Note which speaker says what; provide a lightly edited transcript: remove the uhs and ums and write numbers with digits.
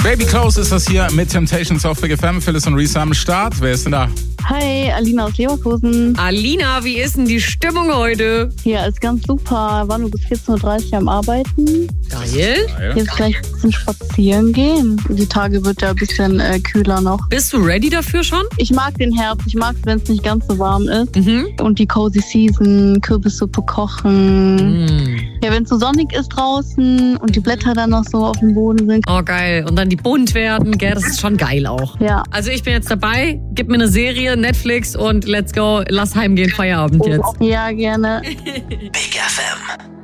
Speaker 1: Baby Close ist das hier mit Temptations auf Big FM. Phyllis und Reese am Start. Wer ist denn da?
Speaker 2: Hi, Alina aus Leverkusen.
Speaker 3: Alina, wie ist denn die Stimmung heute?
Speaker 2: Hier ist ganz super. War nur bis 14.30 Uhr am Arbeiten.
Speaker 3: Geil.
Speaker 2: Jetzt gleich ein bisschen spazieren gehen. Die Tage wird ja ein bisschen kühler noch.
Speaker 3: Bist du ready dafür schon?
Speaker 2: Ich mag den Herbst. Ich mag es, wenn es nicht ganz so warm ist. Und die Cozy Season, Kürbissuppe kochen. Ja, wenn es so sonnig ist draußen und die Blätter dann noch so auf dem Boden sind.
Speaker 3: Oh, geil. Und dann die bunt werden, gell? Das ist schon geil auch.
Speaker 2: Ja.
Speaker 3: Also ich bin jetzt dabei. Gib mir eine Serie, Netflix und let's go. Lass heimgehen, Feierabend jetzt.
Speaker 2: Ja, gerne.
Speaker 4: Big FM.